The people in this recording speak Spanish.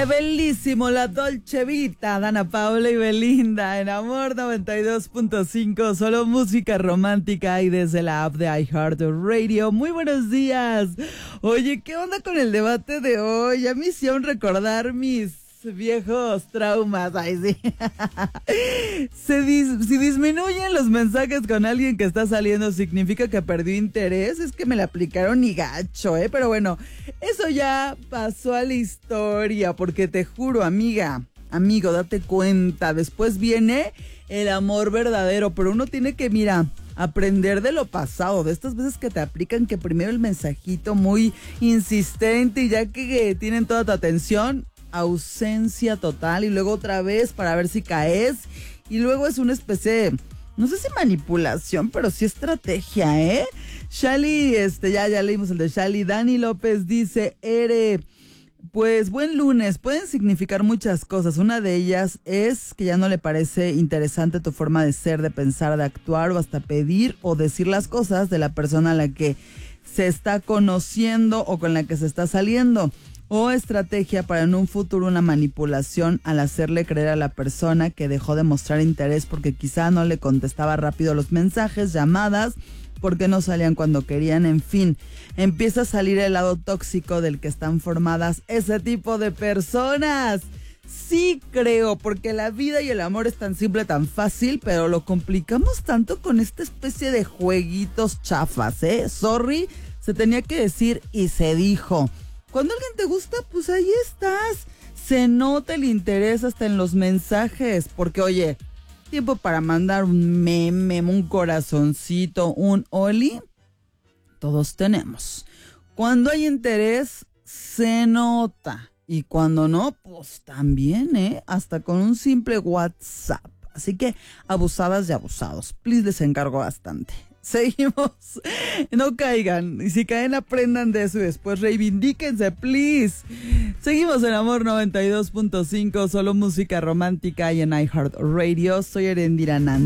È bellissimo la Dolce Vita, Dana Paola y Belinda en Amor 92.5, solo música romántica y desde la app de iHeartRadio. Muy buenos días. Oye, ¿qué onda con el debate de hoy? Ya me hicieron recordar mis viejos traumas. Ay, sí. Si disminuyen los mensajes con alguien que está saliendo, ¿significa que perdió interés? Es que me la aplicaron y gacho, ¿eh? Pero bueno, eso ya pasó a la historia, porque te juro, amiga, amigo, date cuenta, después viene el amor verdadero, pero uno tiene que, mira, aprender de lo pasado, de estas veces que te aplican que primero el mensajito muy insistente y ya que tienen toda tu atención, ausencia total y luego otra vez para ver si caes y luego es una especie de, no sé si manipulación, pero sí estrategia, ¿eh? Shali, ya leímos el de Shali. Dani López dice, pues buen lunes, pueden significar muchas cosas, una de ellas es que ya no le parece interesante tu forma de ser, de pensar, de actuar o hasta pedir o decir las cosas de la persona a la que se está conociendo o con la que se está saliendo. O estrategia para en un futuro una manipulación al hacerle creer a la persona que dejó de mostrar interés porque quizá no le contestaba rápido los mensajes, llamadas, porque no salían cuando querían, en fin. Empieza a salir el lado tóxico del que están formadas ese tipo de personas. Sí creo, porque la vida y el amor es tan simple, tan fácil, pero lo complicamos tanto con esta especie de jueguitos chafas, ¿eh? Sorry, se tenía que decir y se dijo. Cuando alguien te gusta, pues ahí estás. Se nota el interés hasta en los mensajes. Porque, oye, tiempo para mandar un meme, un corazoncito, un oli. Todos tenemos. Cuando hay interés, se nota. Y cuando no, pues también, ¿eh? Hasta con un simple WhatsApp. Así que, abusadas y abusados. Please, les encargo bastante. Seguimos, no caigan, y si caen aprendan de eso y después reivindíquense, please. Seguimos en Amor 92.5, solo música romántica y en iHeartRadio. Soy Erendira Nan.